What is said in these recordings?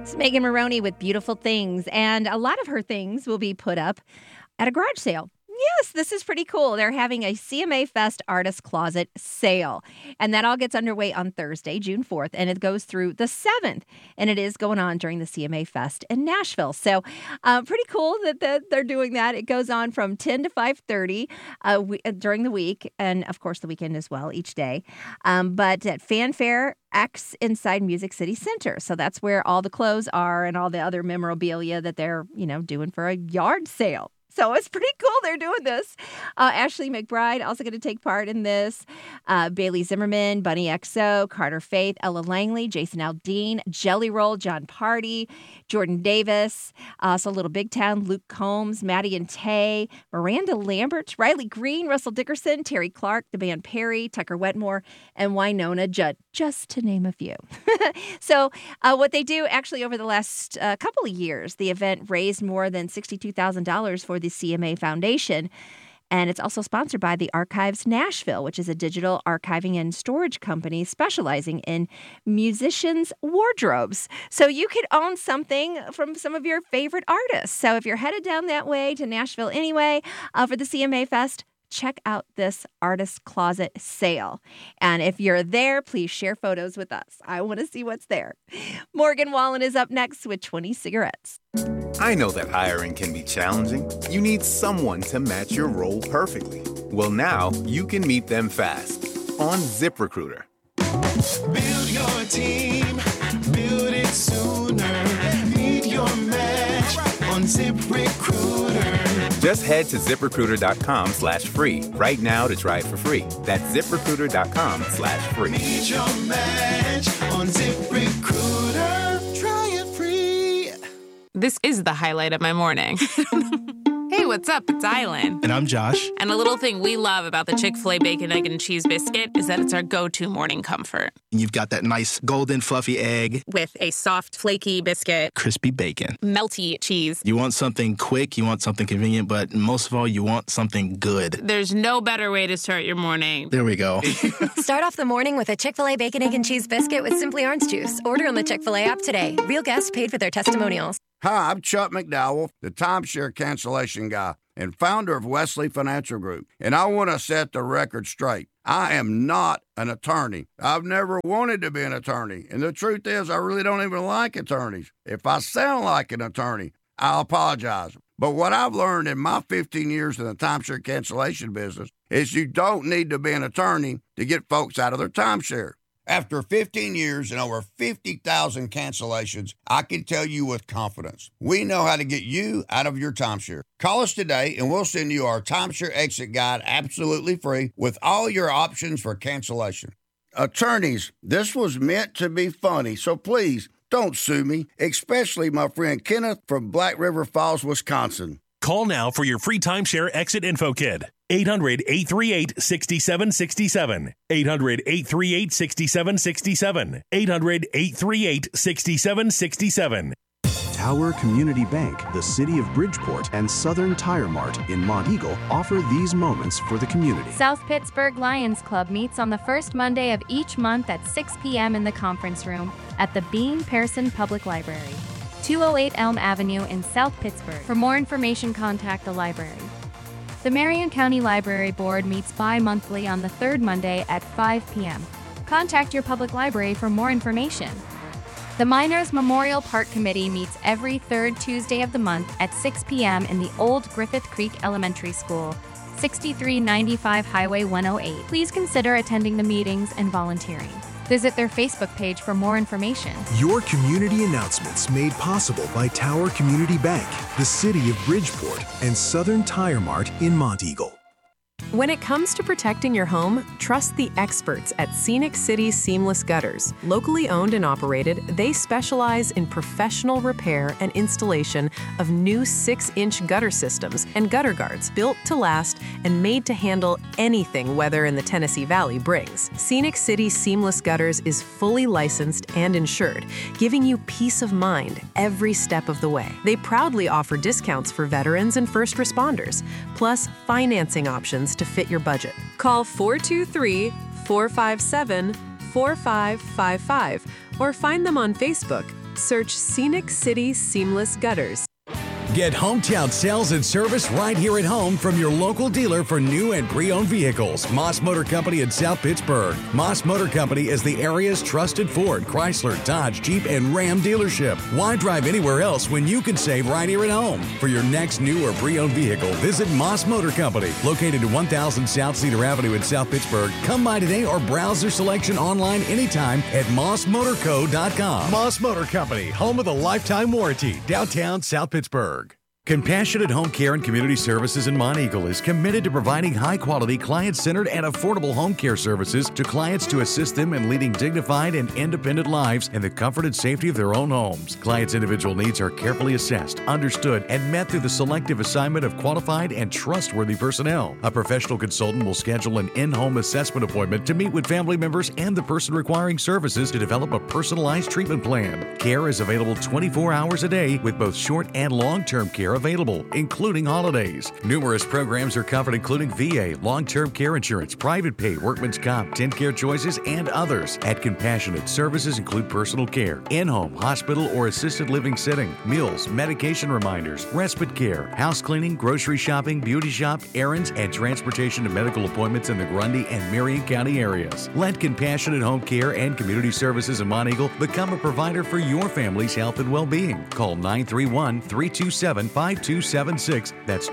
It's Megan Maroney with Beautiful Things, and a lot of her things will be put up at a garage sale. Yes, this is pretty cool. They're having a CMA Fest Artist Closet sale, and that all gets underway on Thursday, June 4th, and it goes through the 7th, and it is going on during the CMA Fest in Nashville. So pretty cool that they're doing that. It goes on from 10 to 5:30 during the week, and, of course, the weekend as well, each day. But at Fanfare X inside Music City Center. So that's where all the clothes are and all the other memorabilia that they're, doing for a yard sale. So it's pretty cool they're doing this. Ashley McBride also going to take part in this. Bailey Zimmerman, Bunny XO, Carter Faith, Ella Langley, Jason Aldean, Jelly Roll, John Party, Jordan Davis, also Little Big Town, Luke Combs, Maddie and Tay, Miranda Lambert, Riley Green, Russell Dickerson, Terry Clark, the band Perry, Tucker Wetmore, and Winona Judd, just to name a few. So what they do actually over the last couple of years, the event raised more than $62,000 for the CMA Foundation. And it's also sponsored by the Archives Nashville, which is a digital archiving and storage company specializing in musicians' wardrobes. So you could own something from some of your favorite artists. So if you're headed down that way to Nashville anyway for the CMA Fest, check out this Artist Closet sale. And if you're there, please share photos with us. I want to see what's there. Morgan Wallen is up next with 20 cigarettes. I know that hiring can be challenging. You need someone to match your role perfectly. Well, now you can meet them fast on ZipRecruiter. Build your team, build it sooner. Meet your match on ZipRecruiter. Just head to ZipRecruiter.com/free right now to try it for free. That's ZipRecruiter.com/free. Meet your match on ZipRecruiter. Try it free. This is the highlight of my morning. Hey, what's up? It's Island. And I'm Josh. And a little thing we love about the Chick-fil-A Bacon, Egg, and Cheese Biscuit is that it's our go-to morning comfort. You've got that nice golden fluffy egg. With a soft, flaky biscuit. Crispy bacon. Melty cheese. You want something quick, you want something convenient, but most of all, you want something good. There's no better way to start your morning. There we go. Start off the morning with a Chick-fil-A Bacon, Egg, and Cheese Biscuit with Simply Orange Juice. Order on the Chick-fil-A app today. Real guests paid for their testimonials. Hi, I'm Chuck McDowell, the timeshare cancellation guy and founder of Wesley Financial Group. And I want to set the record straight. I am not an attorney. I've never wanted to be an attorney. And the truth is, I really don't even like attorneys. If I sound like an attorney, I'll apologize. But what I've learned in my 15 years in the timeshare cancellation business is you don't need to be an attorney to get folks out of their timeshare. After 15 years and over 50,000 cancellations, I can tell you with confidence, we know how to get you out of your timeshare. Call us today and we'll send you our timeshare exit guide absolutely free with all your options for cancellation. Attorneys, this was meant to be funny, so please don't sue me, especially my friend Kenneth from Black River Falls, Wisconsin. Call now for your free timeshare exit info kit. 800-838-6767. 800-838-6767. 800-838-6767. Tower Community Bank, the City of Bridgeport, and Southern Tire Mart in Monteagle offer these moments for the community. South Pittsburgh Lions Club meets on the first Monday of each month at 6 p.m. in the conference room at the Bean Pearson Public Library, 208 Elm Avenue in South Pittsburgh. For more information, contact the library. The Marion County Library Board meets bi-monthly on the third Monday at 5 p.m. Contact your public library for more information. The Miners Memorial Park Committee meets every third Tuesday of the month at 6 p.m. in the Old Griffith Creek Elementary School, 6395 Highway 108. Please consider attending the meetings and volunteering. Visit their Facebook page for more information. Your community announcements made possible by Tower Community Bank, the City of Bridgeport, and Southern Tire Mart in Monteagle. When it comes to protecting your home, trust the experts at Scenic City Seamless Gutters. Locally owned and operated, they specialize in professional repair and installation of new 6-inch gutter systems and gutter guards built to last and made to handle anything weather in the Tennessee Valley brings. Scenic City Seamless Gutters is fully licensed and insured, giving you peace of mind every step of the way. They proudly offer discounts for veterans and first responders, plus financing options to fit your budget. Call 423-457-4555 or find them on Facebook Search Scenic City Seamless Gutters. Get hometown sales and service right here at home from your local dealer for new and pre-owned vehicles. Moss Motor Company in South Pittsburgh. Moss Motor Company is the area's trusted Ford, Chrysler, Dodge, Jeep, and Ram dealership. Why drive anywhere else when you can save right here at home? For your next new or pre-owned vehicle, visit Moss Motor Company, located at 1000 South Cedar Avenue in South Pittsburgh. Come by today or browse their selection online anytime at mossmotorco.com. Moss Motor Company, home of the lifetime warranty, downtown South Pittsburgh. Compassionate Home Care and Community Services in Monteagle is committed to providing high-quality, client-centered, and affordable home care services to clients to assist them in leading dignified and independent lives in the comfort and safety of their own homes. Clients' individual needs are carefully assessed, understood, and met through the selective assignment of qualified and trustworthy personnel. A professional consultant will schedule an in-home assessment appointment to meet with family members and the person requiring services to develop a personalized treatment plan. Care is available 24 hours a day with both short and long-term care available, including holidays. Numerous programs are covered, including VA, long-term care insurance, private pay, workman's comp, TennCare choices, and others. At Compassionate, services include personal care, in-home, hospital, or assisted living setting, meals, medication reminders, respite care, house cleaning, grocery shopping, beauty shop, errands, and transportation to medical appointments in the Grundy and Marion County areas. Let Compassionate Home Care and Community Services in Monteagle become a provider for your family's health and well-being. Call 931-327-5276. That's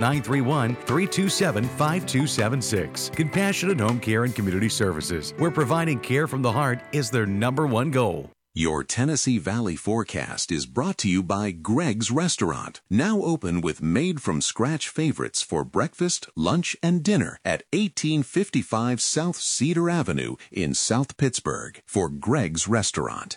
931-327-5276. Compassionate Home Care and Community Services, where providing care from the heart is their #1 goal. Your Tennessee Valley forecast is brought to you by Greg's Restaurant, now open with made-from-scratch favorites for breakfast, lunch, and dinner at 1855 South Cedar Avenue in South Pittsburgh for Greg's Restaurant.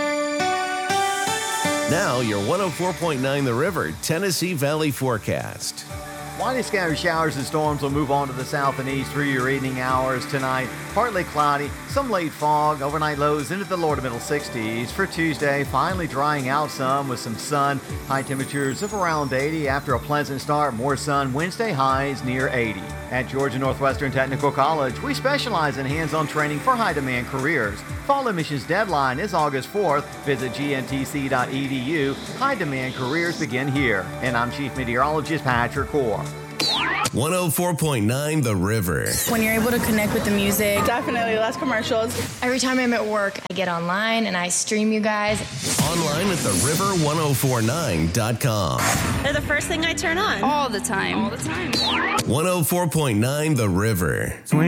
Now, your 104.9 The River Tennessee Valley forecast. Widely scattered showers and storms will move on to the south and east through your evening hours tonight. Partly cloudy, some late fog, overnight lows into the lower to middle 60s. For Tuesday, finally drying out some with some sun. High temperatures of around 80 after a pleasant start. More sun, Wednesday highs near 80. At Georgia Northwestern Technical College, we specialize in hands-on training for high-demand careers. Fall admissions deadline is August 4th. Visit gntc.edu. High-demand careers begin here. And I'm Chief Meteorologist Patrick Core. 104.9 The River. When you're able to connect with the music. Definitely less commercials. Every time I'm at work, I get online and I stream you guys. Online at theriver1049.com. They're the first thing I turn on. All the time. 104.9 The River.